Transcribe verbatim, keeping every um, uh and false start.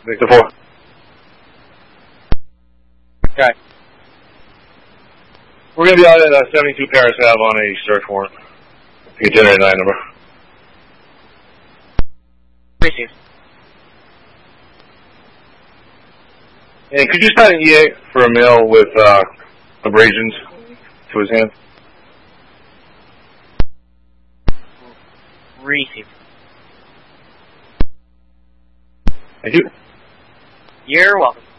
Victor four. Okay. We're going to be out at uh, seventy-two Paris Ave on a search warrant. Get generated nine number. Received. And could you sign an E A for a male with uh, abrasions to his hand? Received. Thank you. You're welcome.